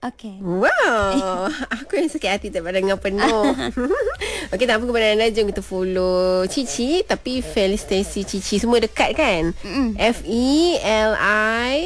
Okay. Wow, aku yang sakit hati daripada dengan penuh. Okey, tak apa kepada anda, jom kita follow Cici, tapi Feli Stacy Cici semua dekat kan? Feli